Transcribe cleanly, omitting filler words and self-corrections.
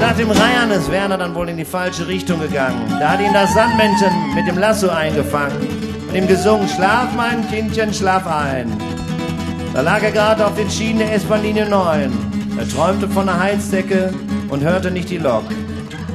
Nach dem Reiern ist Werner dann wohl in die falsche Richtung gegangen. Da hat ihn das Sandmännchen mit dem Lasso eingefangen und ihm gesungen, schlaf mein Kindchen, schlaf ein. Da lag er gerade auf den Schienen der S-Bahn-Linie 9. Er träumte von der Heizdecke und hörte nicht die Lok.